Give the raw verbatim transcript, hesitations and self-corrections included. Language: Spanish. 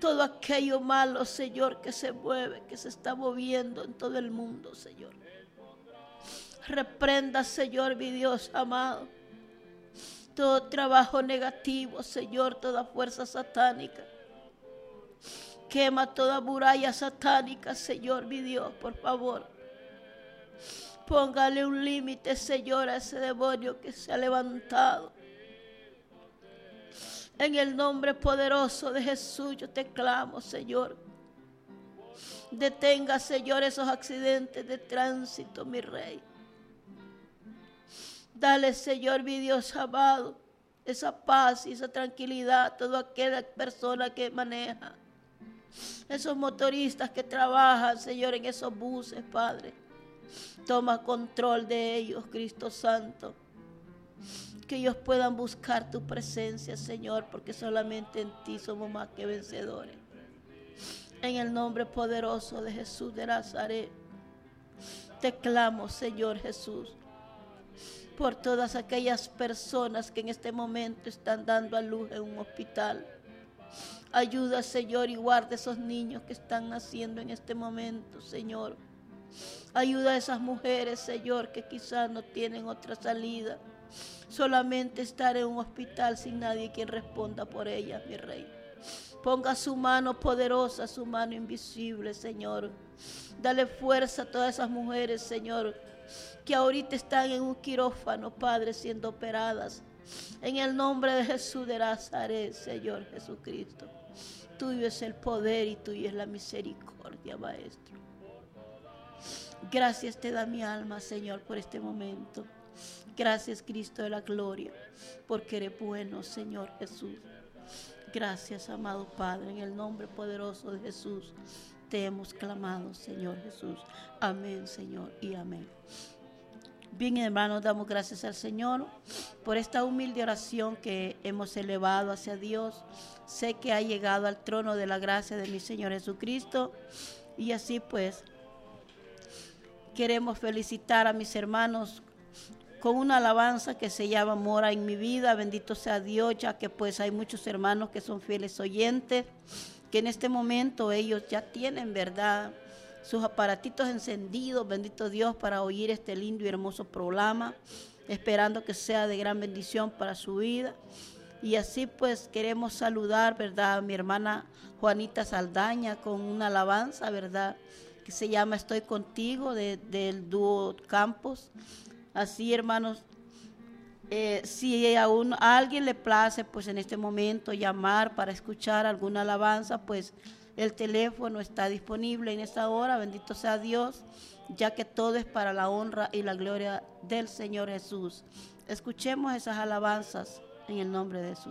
todo aquello malo, Señor, que se mueve, que se está moviendo en todo el mundo, Señor. Reprenda, Señor, mi Dios amado, todo trabajo negativo, Señor, toda fuerza satánica. Quema toda muralla satánica, Señor, mi Dios, por favor. Póngale un límite, Señor, a ese demonio que se ha levantado. En el nombre poderoso de Jesús yo te clamo, Señor. Detenga, Señor, esos accidentes de tránsito, mi Rey. Dale, Señor, mi Dios amado, esa paz y esa tranquilidad a toda aquella persona que maneja. Esos motoristas que trabajan, Señor, en esos buses, Padre. Toma control de ellos, Cristo Santo. Que ellos puedan buscar tu presencia, Señor, porque solamente en ti somos más que vencedores. En el nombre poderoso de Jesús de Nazaret, te clamo, Señor Jesús, por todas aquellas personas que en este momento están dando a luz en un hospital. Ayuda, Señor, y guarda esos niños que están naciendo en este momento, Señor. Ayuda a esas mujeres, Señor, que quizás no tienen otra salida. Solamente estar en un hospital sin nadie quien responda por ellas, mi Rey. Ponga su mano poderosa, su mano invisible, Señor. Dale fuerza a todas esas mujeres, Señor, que ahorita están en un quirófano, Padre, siendo operadas. En el nombre de Jesús de Nazaret, Señor Jesucristo. Tuyo es el poder y tuyo es la misericordia, Maestro. Gracias te da mi alma, Señor, por este momento. Gracias, Cristo de la gloria, porque eres bueno, Señor Jesús. Gracias, amado Padre, en el nombre poderoso de Jesús te hemos clamado, Señor Jesús. Amén, Señor, y amén. Bien, hermanos, damos gracias al Señor por esta humilde oración que hemos elevado hacia Dios. Sé que ha llegado al trono de la gracia de mi Señor Jesucristo, y así pues queremos felicitar a mis hermanos con una alabanza que se llama Mora en mi vida. Bendito sea Dios, ya que pues hay muchos hermanos que son fieles oyentes, que en este momento ellos ya tienen, ¿verdad?, sus aparatitos encendidos, bendito Dios, para oír este lindo y hermoso programa, esperando que sea de gran bendición para su vida. Y así pues queremos saludar, ¿verdad?, a mi hermana Juanita Saldaña con una alabanza, ¿verdad?, que se llama Estoy Contigo, de, del dúo Campos. Así, hermanos, eh, si a, un, a alguien le place, pues en este momento llamar para escuchar alguna alabanza, pues el teléfono está disponible en esta hora. Bendito sea Dios, ya que todo es para la honra y la gloria del Señor Jesús. Escuchemos esas alabanzas en el nombre de Jesús.